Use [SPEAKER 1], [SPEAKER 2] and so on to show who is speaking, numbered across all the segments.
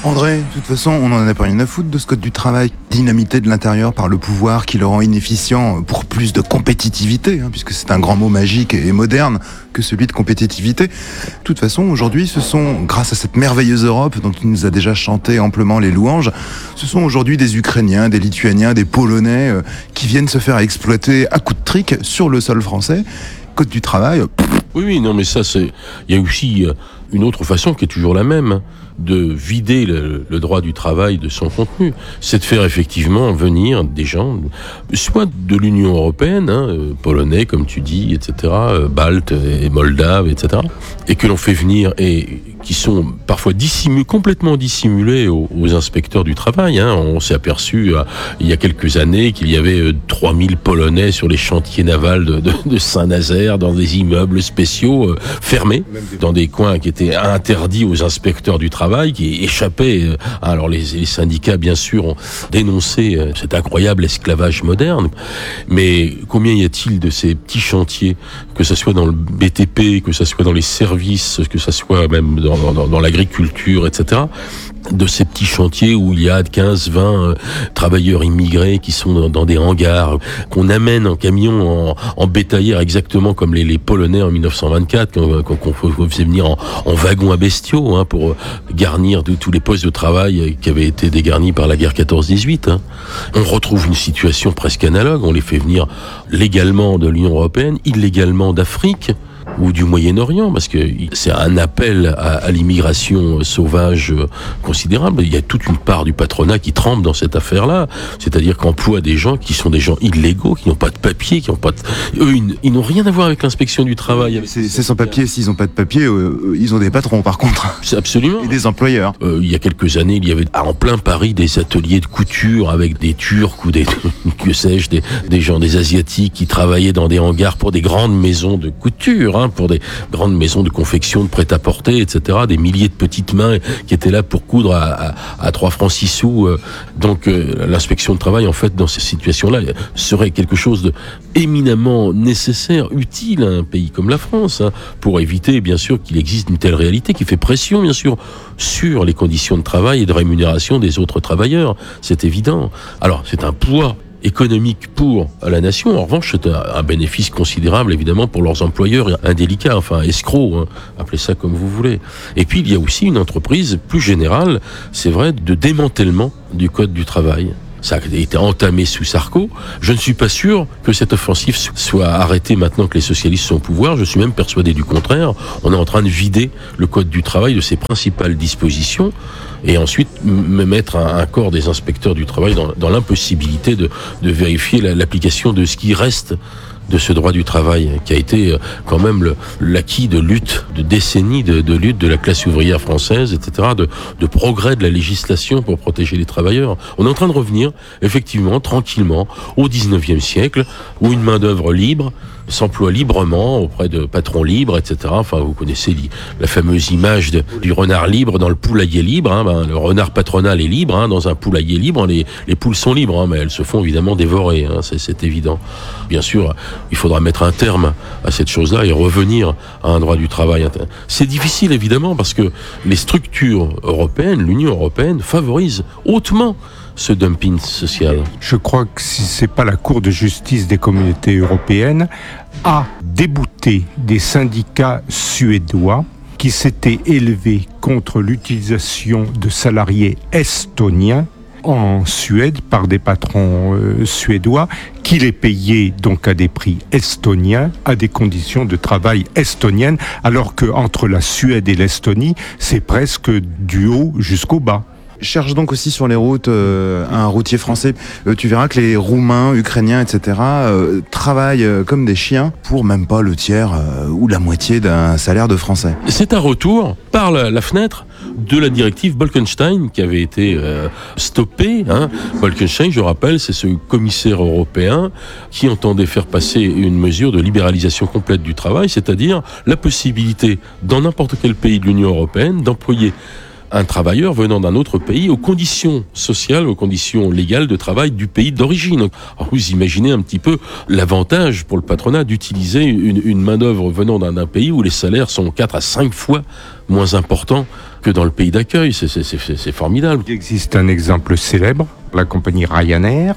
[SPEAKER 1] André, de toute façon, on n'en a pas rien à foutre de ce code du travail, dynamité de l'intérieur par le pouvoir qui le rend inefficient pour plus de compétitivité, puisque c'est un grand mot magique et moderne que celui de compétitivité. De toute façon, aujourd'hui, ce sont, grâce à cette merveilleuse Europe dont il nous a déjà chanté amplement les louanges, ce sont aujourd'hui des Ukrainiens, des Lituaniens, des Polonais qui viennent se faire exploiter à coups de trick sur le sol français. Code du travail.
[SPEAKER 2] Oui, non, mais ça, c'est. Il y a aussi une autre façon qui est toujours la même, de vider le droit du travail de son contenu. C'est de faire effectivement venir des gens, soit de l'Union européenne, polonais, comme tu dis, etc., baltes et moldaves, etc., et que l'on fait venir et qui sont parfois complètement dissimulés aux inspecteurs du travail. On s'est aperçu il y a quelques années qu'il y avait 3000 Polonais sur les chantiers navals de Saint-Nazaire, dans des immeubles spéciaux fermés, dans des coins qui étaient interdits aux inspecteurs du travail, qui échappaient. Alors les syndicats, bien sûr, ont dénoncé cet incroyable esclavage moderne, mais combien y a-t-il de ces petits chantiers, que ce soit dans le BTP, que ce soit dans les services, que ce soit même dans l'agriculture, etc., de ces petits chantiers où il y a 15, 20 travailleurs immigrés qui sont dans des hangars, qu'on amène en camion, en bétaillère, exactement comme les Polonais en 1924, qu'on faisait venir en wagon à bestiaux, pour garnir tous les postes de travail qui avaient été dégarnis par la guerre 14-18. On retrouve une situation presque analogue, on les fait venir légalement de l'Union européenne, illégalement d'Afrique, ou du Moyen-Orient, parce que c'est un appel à l'immigration sauvage considérable. Il y a toute une part du patronat qui tremble dans cette affaire-là, c'est-à-dire qu'emploie des gens qui sont des gens illégaux, qui n'ont pas de papier, qui n'ont pas eux, ils n'ont rien à voir avec l'inspection du travail.
[SPEAKER 1] C'est sans papier. S'ils n'ont pas de papier, ils ont des patrons, par contre.
[SPEAKER 2] C'est absolument.
[SPEAKER 1] Et des employeurs.
[SPEAKER 2] Il y a quelques années, il y avait en plein Paris des ateliers de couture avec des Turcs ou des que sais-je, des gens, des Asiatiques qui travaillaient dans des hangars pour des grandes maisons de couture, pour des grandes maisons de confection, de prêt-à-porter, etc., des milliers de petites mains qui étaient là pour coudre à 3 francs 6 sous. Donc l'inspection de travail, en fait, dans ces situations-là, serait quelque chose de éminemment nécessaire, utile à un pays comme la France, pour éviter, bien sûr, qu'il existe une telle réalité qui fait pression, bien sûr, sur les conditions de travail et de rémunération des autres travailleurs. C'est évident. Alors, c'est un poids économique pour la nation. En revanche, c'est un bénéfice considérable, évidemment, pour leurs employeurs indélicats, escrocs, appelez ça comme vous voulez. Et puis, il y a aussi une entreprise plus générale, c'est vrai, de démantèlement du Code du travail. Ça a été entamé sous Sarko. Je ne suis pas sûr que cette offensive soit arrêtée maintenant que les socialistes sont au pouvoir. Je suis même persuadé du contraire. On est en train de vider le Code du travail de ses principales dispositions et ensuite mettre un corps des inspecteurs du travail dans l'impossibilité de vérifier l'application de ce qui reste de ce droit du travail, qui a été quand même l'acquis de lutte, de décennies de lutte de la classe ouvrière française, etc., de progrès de la législation pour protéger les travailleurs. On est en train de revenir, effectivement, tranquillement, au 19e siècle, où une main-d'œuvre libre s'emploie librement auprès de patrons libres, etc. Enfin, vous connaissez la fameuse image du renard libre dans le poulailler libre. Le renard patronal est libre, dans un poulailler libre. Les poules sont libres, mais elles se font évidemment dévorer. C'est évident. Bien sûr, il faudra mettre un terme à cette chose-là et revenir à un droit du travail. C'est difficile, évidemment, parce que les structures européennes, l'Union européenne, favorisent hautement ce dumping social.
[SPEAKER 3] Je crois que si c'est pas la Cour de justice des communautés européennes a débouté des syndicats suédois qui s'étaient élevés contre l'utilisation de salariés estoniens en Suède par des patrons suédois qui les payaient donc à des prix estoniens, à des conditions de travail estoniennes, alors que entre la Suède et l'Estonie, c'est presque du haut jusqu'au bas.
[SPEAKER 1] Cherche donc aussi sur les routes un routier français. Tu verras que les Roumains, Ukrainiens, etc. Travaillent comme des chiens pour même pas le tiers ou la moitié d'un salaire de Français.
[SPEAKER 2] C'est un retour par la fenêtre de la directive Bolkestein qui avait été stoppée. Bolkestein, je rappelle, c'est ce commissaire européen qui entendait faire passer une mesure de libéralisation complète du travail, c'est-à-dire la possibilité, dans n'importe quel pays de l'Union européenne, d'employer un travailleur venant d'un autre pays aux conditions sociales, aux conditions légales de travail du pays d'origine. Alors vous imaginez un petit peu l'avantage pour le patronat d'utiliser une main-d'œuvre venant d'un pays où les salaires sont 4 à 5 fois moins importants que dans le pays d'accueil. C'est formidable.
[SPEAKER 3] Il existe un exemple célèbre, la compagnie Ryanair.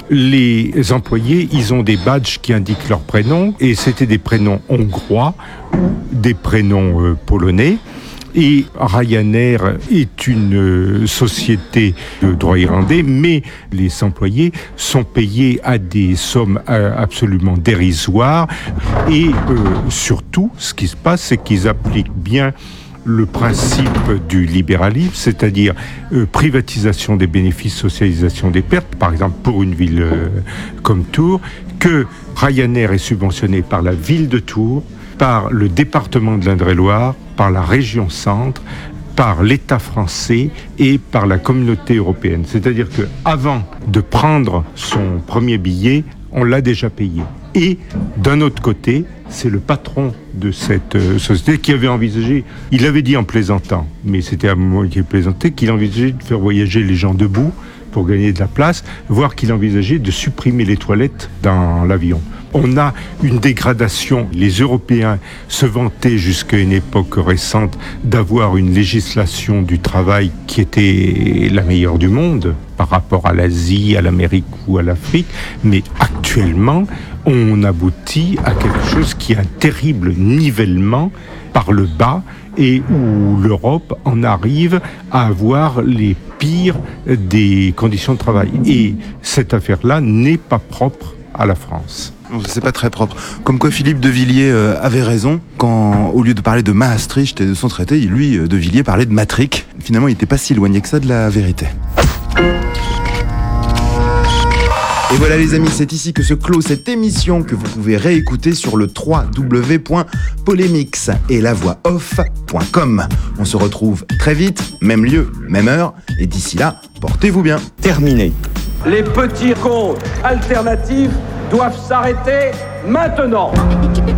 [SPEAKER 3] Les employés, ils ont des badges qui indiquent leur prénom, et c'était des prénoms hongrois ou des prénoms polonais. Et Ryanair est une société de droit irlandais, mais les employés sont payés à des sommes absolument dérisoires. Et surtout, ce qui se passe, c'est qu'ils appliquent bien le principe du libéralisme, c'est-à-dire privatisation des bénéfices, socialisation des pertes, par exemple pour une ville comme Tours, que Ryanair est subventionné par la ville de Tours, par le département de l'Indre-et-Loire, par la région Centre, par l'État français et par la communauté européenne. C'est-à-dire qu'avant de prendre son premier billet, on l'a déjà payé. Et d'un autre côté, c'est le patron de cette société qui avait envisagé, il avait dit en plaisantant, mais c'était à un moment qu'il plaisantait, qu'il envisageait de faire voyager les gens debout pour gagner de la place, voire qu'il envisageait de supprimer les toilettes dans l'avion. On a une dégradation. Les Européens se vantaient jusqu'à une époque récente d'avoir une législation du travail qui était la meilleure du monde par rapport à l'Asie, à l'Amérique ou à l'Afrique. Mais actuellement, on aboutit à quelque chose qui est un terrible nivellement par le bas et où l'Europe en arrive à avoir les pires des conditions de travail. Et cette affaire-là n'est pas propre à la France.
[SPEAKER 1] C'est pas très propre. Comme quoi Philippe de Villiers avait raison quand, au lieu de parler de Maastricht et de son traité, lui, de Villiers, parlait de Matrix. Finalement, il n'était pas si éloigné que ça de la vérité. Et voilà les amis, c'est ici que se clôt cette émission que vous pouvez réécouter sur le www.polemix et lavoixoff.com. On se retrouve très vite, même lieu, même heure, et d'ici là, portez-vous bien.
[SPEAKER 4] Terminé.
[SPEAKER 5] Les petits comptes alternatifs doivent s'arrêter maintenant.